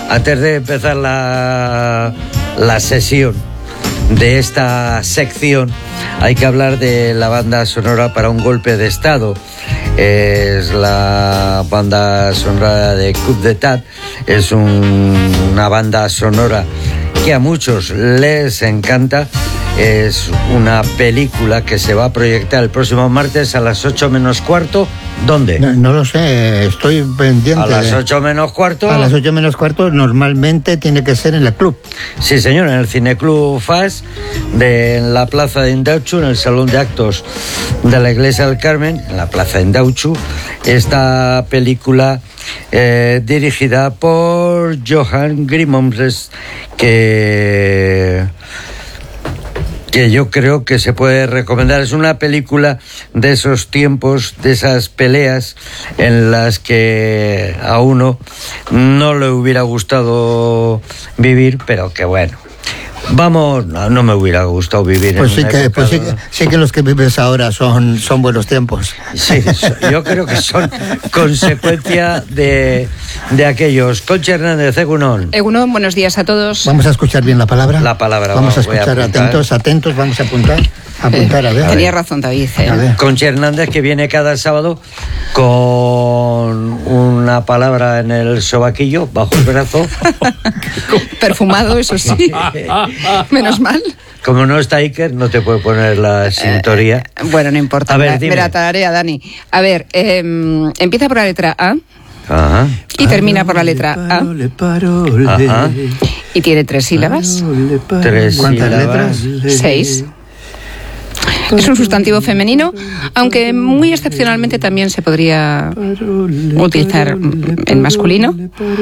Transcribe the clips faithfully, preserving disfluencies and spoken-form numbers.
antes de empezar la, la sesión de esta sección, hay que hablar de la banda sonora para un golpe de estado. Es la banda sonora de Coup d'Etat. Es un, una banda sonora que a muchos les encanta. Es una película que se va a proyectar el próximo martes a las ocho menos cuarto. ¿Dónde? No, no lo sé, estoy pendiente. A las ocho menos cuarto. A las ocho menos cuarto normalmente tiene que ser en el club. Sí, señor, en el Cineclub F A S de en la Plaza de Indauchu, en el Salón de Actos de la Iglesia del Carmen, en la Plaza de Indauchu. Esta película eh, dirigida por Johan Grimomres, que... que yo creo que se puede recomendar. Es una película de esos tiempos, de esas peleas en las que a uno no le hubiera gustado vivir, pero que bueno. Vamos, no, no me hubiera gustado vivir pues en sí una que, época, pues sí, que, sí que los que vives ahora son, son buenos tiempos. Sí, yo creo que son consecuencia de, de aquellos. Concha Hernández, Egunon. Egunon, buenos días a todos. Vamos a escuchar bien la palabra. La palabra. Vamos a voy escuchar, a atentos, atentos, vamos a apuntar. Apuntar, a ver. Tenía razón, David. ¿eh? A ver. Concha Hernández, que viene cada sábado con una palabra en el sobaquillo, bajo el brazo. Perfumado, eso sí. Menos mal. Como no está Iker, no te puede poner la sintonía. Eh, bueno, no importa. A ver, me, dime. me la tarea, Dani. A ver, eh, empieza por la letra A. Ajá. Y termina por la letra A. Ajá. Y tiene tres sílabas. Tres ¿Cuántas sílabas. letras? Seis. Es un sustantivo femenino, aunque muy excepcionalmente también se podría utilizar en masculino.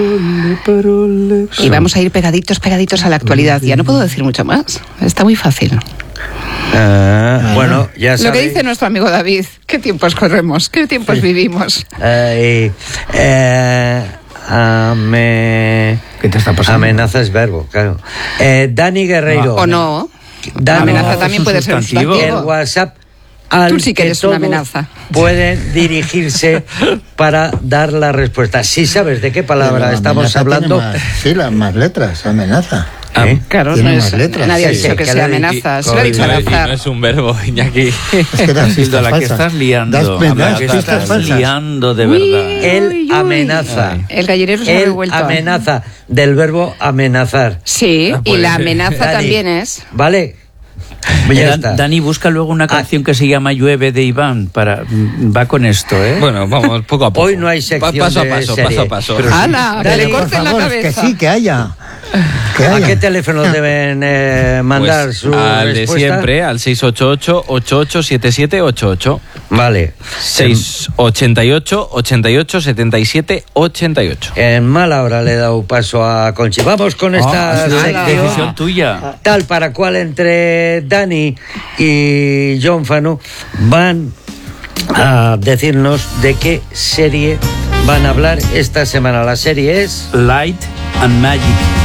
Y vamos a ir pegaditos, pegaditos a la actualidad. Ya no puedo decir mucho más. Está muy fácil. Ah, bueno, ya Lo sabéis. que dice nuestro amigo David. ¿Qué tiempos corremos? ¿Qué tiempos Sí. vivimos? Eh, eh, ame... ¿Qué te está pasando? Amenaza es verbo, claro. Eh, Dani Guerreiro. ¿O no? Dani, Amenaza no, también es un puede ser un sustantivo. el sustantivo. WhatsApp al Tú sí que eres una todos amenaza. pueden dirigirse para dar la respuesta. Si sabes de qué Pero palabra estamos amenaza hablando. tiene más, sí, las más letras, amenaza. ¿Eh? Claro, Tiene no más es, letras. nadie ha Sí, dicho sí, que que sea le- amenaza. y- Se lo ha dicho al Y no azar. es un verbo, Iñaki. Es que das Hilda, la que pistas estás liando. Das- La das que pistas estás falsas. liando de Uy, verdad. Él uy, uy. amenaza. El gallinero se ha Él revuelto. amenaza, del verbo amenazar. Sí, Ah, y puede la ser. amenaza Dani, también es. ¿Vale? Eh, Ya Dan- está. Dani busca luego una canción que se llama Llueve de Iván. Para, va con esto, ¿eh? Bueno, vamos, poco a poco. Hoy no hay sección Pa- paso de a paso, serie. paso a paso. Pero sí. ¡Hala! Que Dani, le Por corten la favor, cabeza. que sí, que haya. Que ¿A haya. qué teléfono deben eh, mandar Pues su al de respuesta? siempre, al seis ocho ocho, ocho ocho siete siete ocho ocho. Vale. seis ocho ocho, ocho ocho, siete siete ocho ocho. En mala hora le he dado paso a Conchi. Vamos con esta Ah, es una sección. decisión tuya. Tal para cual entre Dani y John Fanu van a decirnos de qué serie van a hablar esta semana. La serie es... Light and Magic.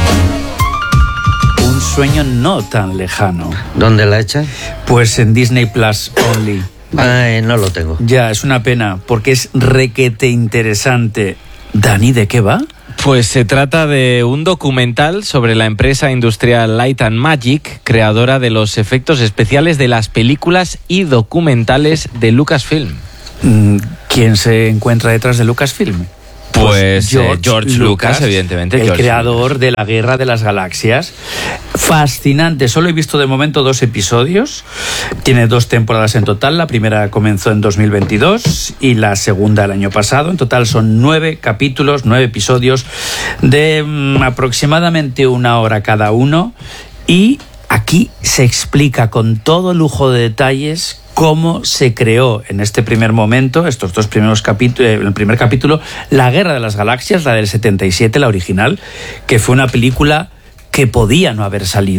Un sueño no tan lejano. ¿Dónde la echan? Pues en Disney Plus Only. Ay, no lo tengo. Ya, es una pena, porque es requete interesante. Dani, ¿de qué va? Pues se trata de un documental sobre la empresa industrial Light and Magic, creadora de los efectos especiales de las películas y documentales de Lucasfilm. Mm, ¿Quién se encuentra detrás de Lucasfilm? Pues eh, George Lucas, evidentemente. El George creador de la Guerra de las Galaxias. Fascinante. Solo he visto de momento dos episodios. Tiene dos temporadas en total. La primera comenzó en dos mil veintidós y la segunda el año pasado. En total son nueve capítulos, nueve episodios de mm, aproximadamente una hora cada uno. Y aquí se explica con todo lujo de detalles cómo se creó en este primer momento, estos dos primeros capítulos, el primer capítulo, La Guerra de las Galaxias, la del setenta y siete, la original, que fue una película que podía no haber salido,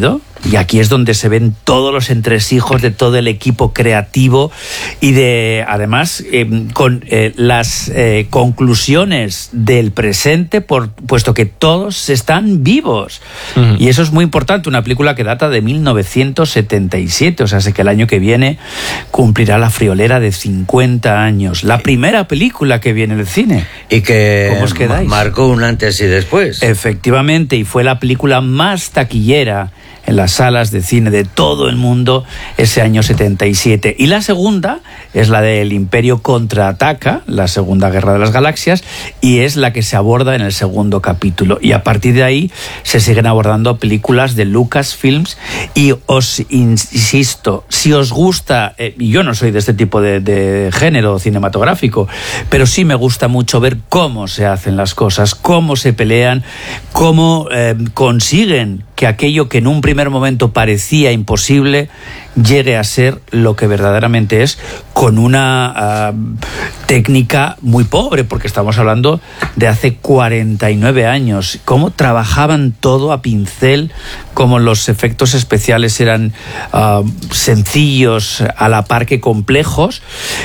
Y aquí es donde se ven todos los entresijos de todo el equipo creativo y de, además, eh, con eh, las eh, conclusiones del presente, por, puesto que todos están vivos. Uh-huh. Y eso es muy importante, una película que data de mil novecientos setenta y siete, o sea, sé que el año que viene cumplirá la friolera de cincuenta años. La primera película que viene del cine. Y que ¿Cómo os quedáis? Marcó un antes y después. Efectivamente, y fue la película más taquillera en las salas de cine de todo el mundo ese año setenta y siete. Y la segunda es la del Imperio contraataca, la Segunda Guerra de las Galaxias, y es la que se aborda en el segundo capítulo. Y a partir de ahí se siguen abordando películas de Lucasfilms. Y os insisto, si os gusta, eh, yo no soy de este tipo de, de género cinematográfico, pero sí me gusta mucho ver cómo se hacen las cosas, cómo se pelean, cómo eh, consiguen que aquello que en un primer momento parecía imposible llegue a ser lo que verdaderamente es, con una uh, técnica muy pobre, porque estamos hablando de hace cuarenta y nueve años. Cómo trabajaban todo a pincel, cómo los efectos especiales eran uh, sencillos a la par que complejos.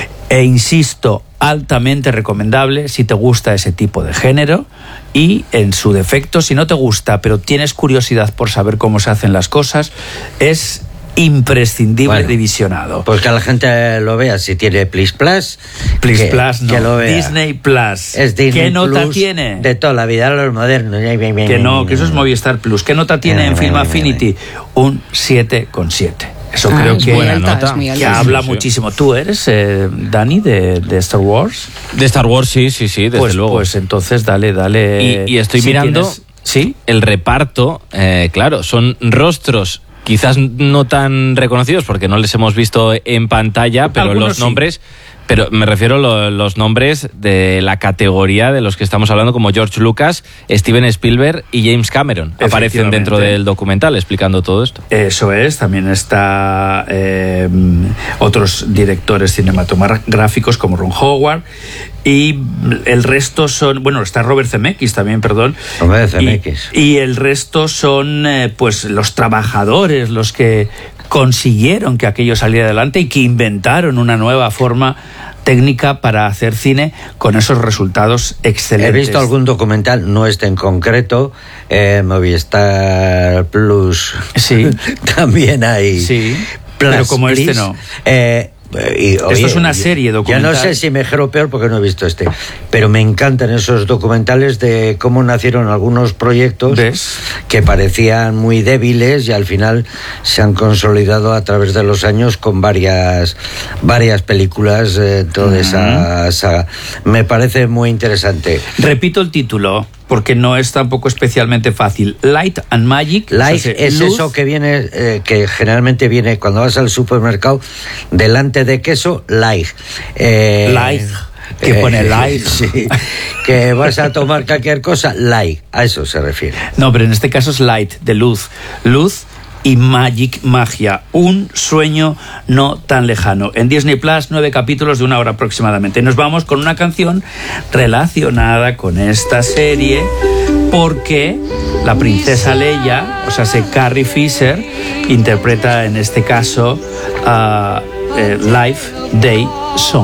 E insisto, altamente recomendable si te gusta ese tipo de género, y en su defecto, si no te gusta pero tienes curiosidad por saber cómo se hacen las cosas, es imprescindible, bueno, revisionado. Pues que la gente lo vea, si tiene Plus Plus. Plus que, Plus no, que lo vea. Disney Plus. Es Disney ¿Qué nota Plus tiene? De toda la vida, los modernos. Que no, que eso es Movistar Plus. ¿Qué nota tiene en Film Affinity? Un siete coma siete. Eso ah, creo que, buena nota, que habla sí, sí. muchísimo. ¿Tú eres, eh, Dani, de, de Star Wars? De Star Wars, sí, sí, sí, desde pues, luego. Pues entonces dale, dale. Y, y estoy si mirando tienes, ¿sí? el reparto, eh, claro, son rostros quizás no tan reconocidos porque no les hemos visto en pantalla, pero Algunos los sí. nombres... Pero me refiero a lo, los nombres de la categoría de los que estamos hablando, como George Lucas, Steven Spielberg y James Cameron. Aparecen dentro del documental explicando todo esto. Eso es, también está eh, otros directores cinematográficos como Ron Howard, y el resto son, bueno, está Robert Zemeckis también, perdón. Robert Zemeckis. Y, y el resto son eh, pues los trabajadores, los que consiguieron que aquello saliera adelante y que inventaron una nueva forma técnica para hacer cine con esos resultados excelentes. He visto algún documental, no este en concreto, eh, Movistar Plus. Sí. También hay. Sí. Plus, pero como please. este no. Eh, Y, oye, esto es una serie documental. Ya no sé si mejor o peor porque no he visto este, pero me encantan esos documentales de cómo nacieron algunos proyectos. ¿Ves? Que parecían muy débiles y al final se han consolidado a través de los años con varias varias películas, eh, toda uh-huh. esa saga. Me parece muy interesante. Repito el título, porque no es tampoco especialmente fácil. Light and Magic. Light o sea, es luz. Eso que viene, eh, que generalmente viene cuando vas al supermercado, delante de queso, Light. Eh, Light. Que eh, pone light. Sí, que vas a tomar cualquier cosa, light. A eso se refiere. No, pero en este caso es light, de luz. Luz y Magic, magia, un sueño no tan lejano. En Disney Plus, nueve capítulos de una hora aproximadamente. Nos vamos con una canción relacionada con esta serie, porque la princesa Leia, o sea, se Carrie Fisher, interpreta en este caso uh, eh, Life Day Song.